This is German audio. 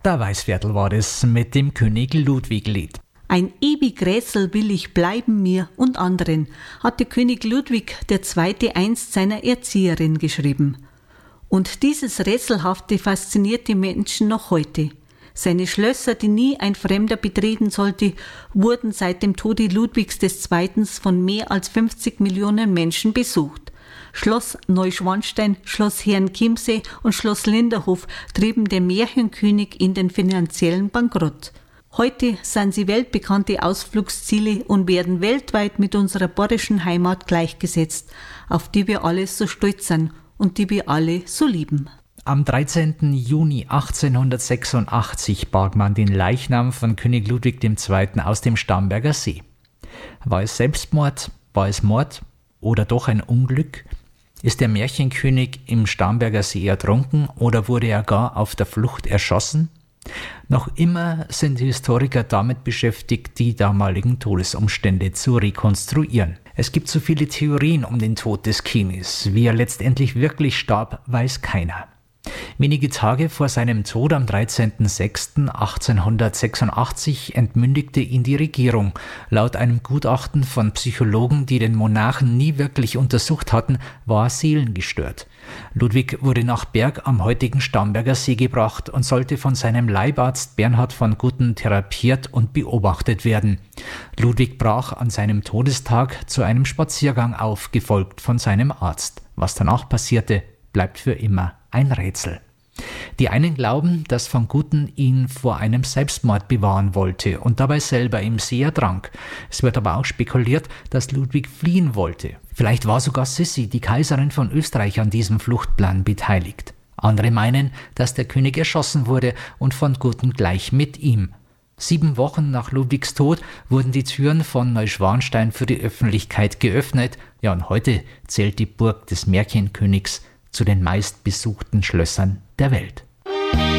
Der Weißviertel war es mit dem König Ludwig-Lied. Ein ewig Rätsel will ich bleiben mir und anderen, hatte König Ludwig II. Einst seiner Erzieherin geschrieben. Und dieses Rätselhafte fasziniert die Menschen noch heute. Seine Schlösser, die nie ein Fremder betreten sollte, wurden seit dem Tode Ludwigs II. Von mehr als 50 Millionen Menschen besucht. Schloss Neuschwanstein, Schloss Herrenchiemsee und Schloss Linderhof trieben den Märchenkönig in den finanziellen Bankrott. Heute sind sie weltbekannte Ausflugsziele und werden weltweit mit unserer bayerischen Heimat gleichgesetzt, auf die wir alle so stolz sind und die wir alle so lieben. Am 13. Juni 1886 barg man den Leichnam von König Ludwig II. Aus dem Starnberger See. War es Selbstmord, war es Mord oder doch ein Unglück? Ist der Märchenkönig im Starnberger See ertrunken oder wurde er gar auf der Flucht erschossen? Noch immer sind Historiker damit beschäftigt, die damaligen Todesumstände zu rekonstruieren. Es gibt so viele Theorien um den Tod des Königs. Wie er letztendlich wirklich starb, weiß keiner. Wenige Tage vor seinem Tod am 13.06.1886 entmündigte ihn die Regierung. Laut einem Gutachten von Psychologen, die den Monarchen nie wirklich untersucht hatten, war er seelengestört. Ludwig wurde nach Berg am heutigen Starnberger See gebracht und sollte von seinem Leibarzt Bernhard von Gutten therapiert und beobachtet werden. Ludwig brach an seinem Todestag zu einem Spaziergang auf, gefolgt von seinem Arzt. Was danach passierte, bleibt für immer ein Rätsel. Die einen glauben, dass von Gutten ihn vor einem Selbstmord bewahren wollte und dabei selber im See ertrank. Es wird aber auch spekuliert, dass Ludwig fliehen wollte. Vielleicht war sogar Sissi, die Kaiserin von Österreich, an diesem Fluchtplan beteiligt. Andere meinen, dass der König erschossen wurde und von Gutten gleich mit ihm. 7 Wochen nach Ludwigs Tod wurden die Türen von Neuschwanstein für die Öffentlichkeit geöffnet. Ja, und heute zählt die Burg des Märchenkönigs zu den meistbesuchten Schlössern der Welt.